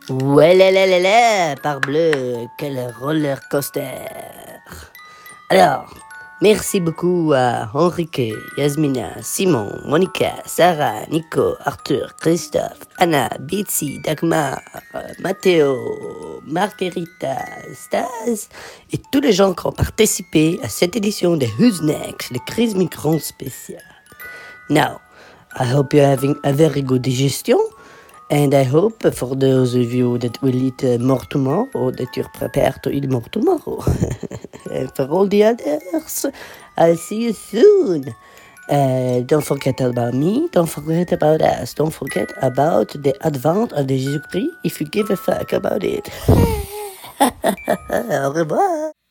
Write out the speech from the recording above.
Ouais, là, parbleu, quel roller coaster. Alors, merci beaucoup à Enrique, Yasmina, Simon, Monica, Sarah, Nico, Arthur, Christophe, Anna, Bitsy, Dagmar, Matteo, Margherita, Stas et tous les gens qui ont participé à cette édition de Who's Next, le Quiz Micron spécial. Now, I hope you're having a very good digestion. And I hope for those of you that will eat more tomorrow, that you're prepared to eat more tomorrow. And for all the others, I'll see you soon. Don't forget about me. Don't forget about us. Don't forget about the advent of the Jésus-Christ if you give a fuck about it. Au revoir.